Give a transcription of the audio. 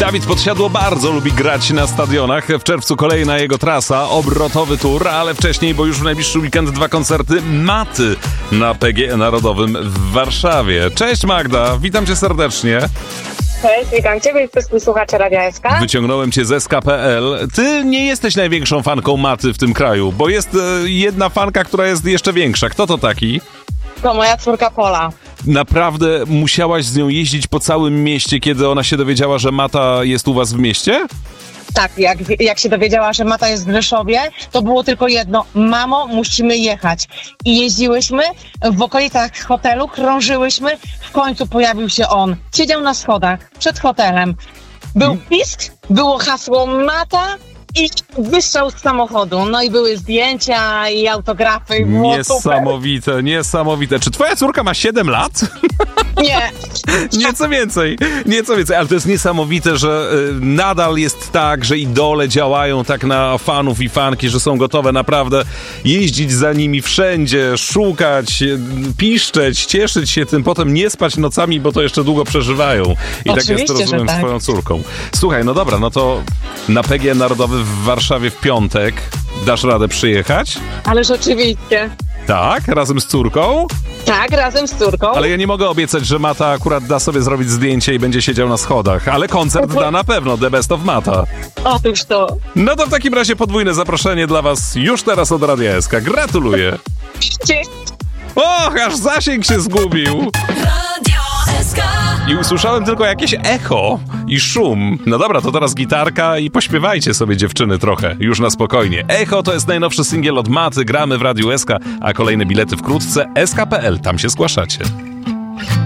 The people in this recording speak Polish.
Dawid Podsiadło bardzo lubi grać na stadionach. W czerwcu kolejna jego trasa, obrotowy tour, ale wcześniej, bo już w najbliższy weekend 2 koncerty Maty na PGE Narodowym w Warszawie. Cześć Magda, witam cię serdecznie. Cześć, witam Ciebie i wszystkich słuchaczy Radia SK. Wyciągnąłem cię z SK.pl. Ty nie jesteś największą fanką Maty w tym kraju, bo jest jedna fanka, która jest jeszcze większa. Kto to taki? To moja córka Pola. Naprawdę musiałaś z nią jeździć po całym mieście, kiedy ona się dowiedziała, że Mata jest u was w mieście? Tak, jak się dowiedziała, że Mata jest w Rzeszowie, to było tylko jedno: mamo, musimy jechać. I jeździłyśmy w okolicach hotelu, krążyłyśmy, w końcu pojawił się on. Siedział na schodach przed hotelem. Był pisk, było hasło Mata i wystrzał z samochodu. No i były zdjęcia i autografy. I było Niesamowite, niesamowite. Czy twoja córka ma 7 lat? Nie. Nieco więcej, ale to jest niesamowite, że nadal jest tak, że idole działają tak na fanów i fanki, że są gotowe naprawdę jeździć za nimi wszędzie, szukać, piszczeć, cieszyć się tym, potem nie spać nocami, bo to jeszcze długo przeżywają. I Oczywiście, tak jest to, rozumiem, tak. z twoją córką. Słuchaj, no dobra, no to na PGE Narodowy w Warszawie w piątek dasz radę przyjechać? Ależ oczywiście. Tak? Razem z córką? Tak, razem z córką. Ale ja nie mogę obiecać, że Mata akurat da sobie zrobić zdjęcie i będzie siedział na schodach. Ale koncert da na pewno, The Best of Mata. Otóż to. No to w takim razie podwójne zaproszenie dla was już teraz od Radia SK. Gratuluję. Cześć. Och, aż zasięg się zgubił. I usłyszałem tylko jakieś echo i szum. No dobra, to teraz gitarka i pośpiewajcie sobie dziewczyny trochę, już na spokojnie. Echo to jest najnowszy singiel od Maty, gramy w Radiu SK, a kolejne bilety wkrótce. SK.pl, tam się zgłaszacie.